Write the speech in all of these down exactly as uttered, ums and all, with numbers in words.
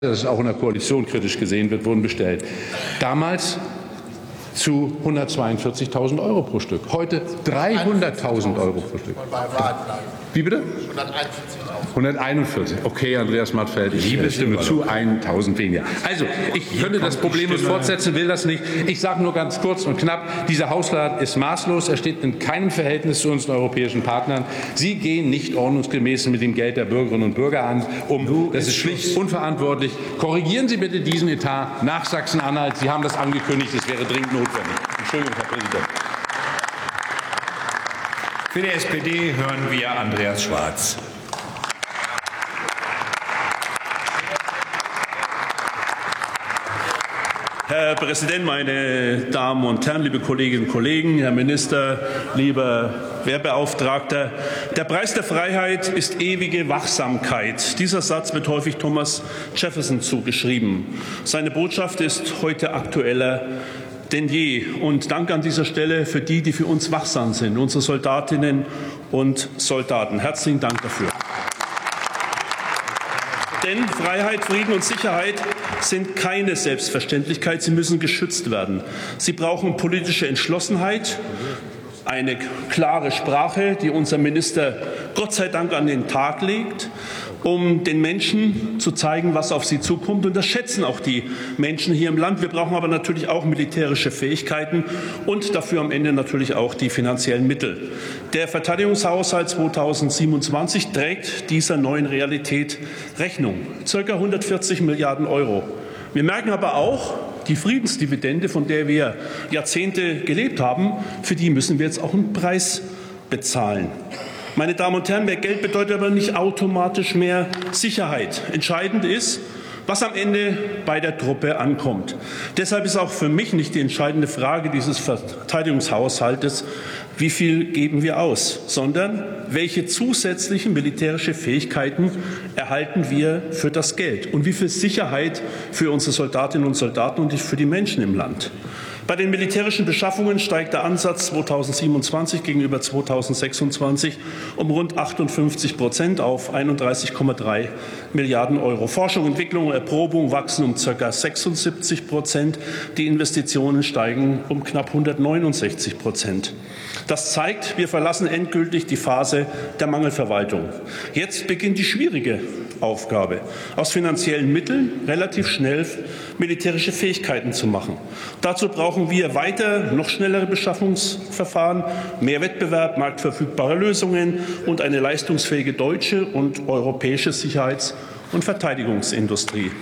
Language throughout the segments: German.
dass es auch in der Koalition kritisch gesehen wird, wurden bestellt. Damals zu hundertzweiundvierzigtausend Euro pro Stück. Heute dreihunderttausend Euro pro Stück. Wie bitte? hunderteinundvierzig. Okay, Andreas Mattfeld, ich stimme zu, tausend weniger. Also, ich könnte das problemlos fortsetzen, will das nicht. Ich sage nur ganz kurz und knapp, dieser Haushalt ist maßlos. Er steht in keinem Verhältnis zu unseren europäischen Partnern. Sie gehen nicht ordnungsgemäß mit dem Geld der Bürgerinnen und Bürger an, um. Das ist schlicht unverantwortlich. Korrigieren Sie bitte diesen Etat nach Sachsen-Anhalt. Sie haben das angekündigt. Es wäre dringend notwendig. Entschuldigung, Herr Präsident. Für die S P D hören wir Andreas Schwarz. Herr Präsident, meine Damen und Herren, liebe Kolleginnen und Kollegen, Herr Minister, lieber Wehrbeauftragter! Der Preis der Freiheit ist ewige Wachsamkeit. Dieser Satz wird häufig Thomas Jefferson zugeschrieben. Seine Botschaft ist heute aktueller denn je. Und Dank an dieser Stelle für die, die für uns wachsam sind, unsere Soldatinnen und Soldaten. Herzlichen Dank dafür. Denn Freiheit, Frieden und Sicherheit sind keine Selbstverständlichkeit. Sie müssen geschützt werden. Sie brauchen politische Entschlossenheit, eine klare Sprache, die unser Minister Gott sei Dank an den Tag legt, um den Menschen zu zeigen, was auf sie zukommt. Und das schätzen auch die Menschen hier im Land. Wir brauchen aber natürlich auch militärische Fähigkeiten und dafür am Ende natürlich auch die finanziellen Mittel. Der Verteidigungshaushalt zweitausendsiebenundzwanzig trägt dieser neuen Realität Rechnung. Circa hundertvierzig Milliarden Euro. Wir merken aber auch, die Friedensdividende, von der wir Jahrzehnte gelebt haben, für die müssen wir jetzt auch einen Preis bezahlen. Meine Damen und Herren, mehr Geld bedeutet aber nicht automatisch mehr Sicherheit. Entscheidend ist, was am Ende bei der Truppe ankommt. Deshalb ist auch für mich nicht die entscheidende Frage dieses Verteidigungshaushaltes, wie viel geben wir aus, sondern welche zusätzlichen militärischen Fähigkeiten erhalten wir für das Geld und wie viel Sicherheit für unsere Soldatinnen und Soldaten und für die Menschen im Land. Bei den militärischen Beschaffungen steigt der Ansatz zweitausendsiebenundzwanzig gegenüber zweitausendsechsundzwanzig um rund achtundfünfzig Prozent auf einunddreißig Komma drei Milliarden Euro. Forschung, Entwicklung und Erprobung wachsen um ca. sechsundsiebzig Prozent. Die Investitionen steigen um knapp hundertneunundsechzig Prozent. Das zeigt, wir verlassen endgültig die Phase der Mangelverwaltung. Jetzt beginnt die schwierige Aufgabe, aus finanziellen Mitteln relativ schnell militärische Fähigkeiten zu machen. Dazu brauchen wir weiter noch schnellere Beschaffungsverfahren, mehr Wettbewerb, marktverfügbare Lösungen und eine leistungsfähige deutsche und europäische Sicherheits- und Verteidigungsindustrie.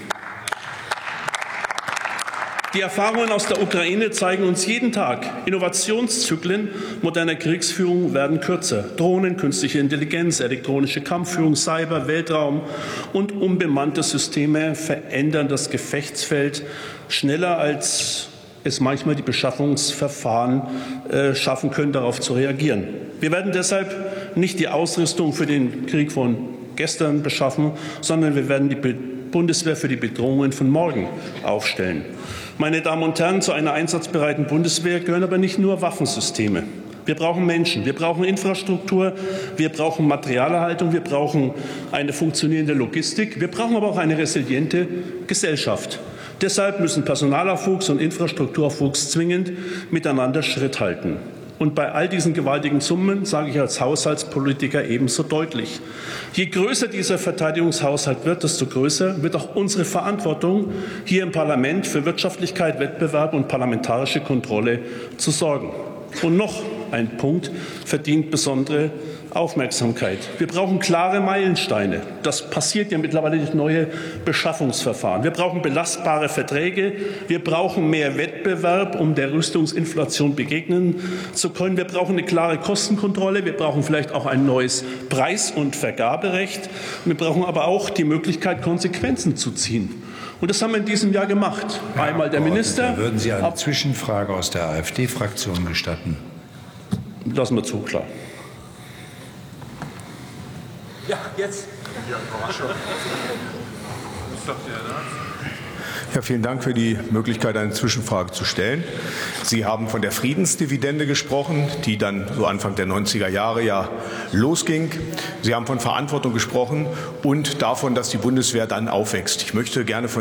Die Erfahrungen aus der Ukraine zeigen uns jeden Tag, Innovationszyklen moderner Kriegsführung werden kürzer. Drohnen, künstliche Intelligenz, elektronische Kampfführung, Cyber, Weltraum und unbemannte Systeme verändern das Gefechtsfeld schneller, als es manchmal die Beschaffungsverfahren äh, schaffen können, darauf zu reagieren. Wir werden deshalb nicht die Ausrüstung für den Krieg von gestern beschaffen, sondern wir werden die Bundeswehr für die Bedrohungen von morgen aufstellen. Meine Damen und Herren, zu einer einsatzbereiten Bundeswehr gehören aber nicht nur Waffensysteme. Wir brauchen Menschen, wir brauchen Infrastruktur, wir brauchen Materialerhaltung, wir brauchen eine funktionierende Logistik, wir brauchen aber auch eine resiliente Gesellschaft. Deshalb müssen Personalaufwuchs und Infrastrukturaufwuchs zwingend miteinander Schritt halten. Und bei all diesen gewaltigen Summen sage ich als Haushaltspolitiker ebenso deutlich: Je größer dieser Verteidigungshaushalt wird, desto größer wird auch unsere Verantwortung, hier im Parlament für Wirtschaftlichkeit, Wettbewerb und parlamentarische Kontrolle zu sorgen. Und noch ein Punkt verdient besondere Aufmerksamkeit. Wir brauchen klare Meilensteine. Das passiert ja mittlerweile durch neue Beschaffungsverfahren. Wir brauchen belastbare Verträge. Wir brauchen mehr Wettbewerb, um der Rüstungsinflation begegnen zu können. Wir brauchen eine klare Kostenkontrolle. Wir brauchen vielleicht auch ein neues Preis- und Vergaberecht. Wir brauchen aber auch die Möglichkeit, Konsequenzen zu ziehen. Und das haben wir in diesem Jahr gemacht. Einmal der Minister. Würden Sie eine Zwischenfrage aus der AfD-Fraktion gestatten? Lassen wir zu, klar. Ja, jetzt. Ja, vielen Dank für die Möglichkeit, eine Zwischenfrage zu stellen. Sie haben von der Friedensdividende gesprochen, die dann so Anfang der neunziger Jahre ja losging. Sie haben von Verantwortung gesprochen und davon, dass die Bundeswehr dann aufwächst. Ich möchte gerne von